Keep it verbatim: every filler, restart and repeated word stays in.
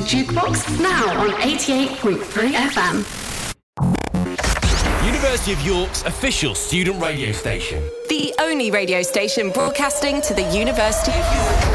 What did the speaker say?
Jukebox, now on eighty-eight point three F M. University of York's official student radio station. The only radio station broadcasting to the University of York.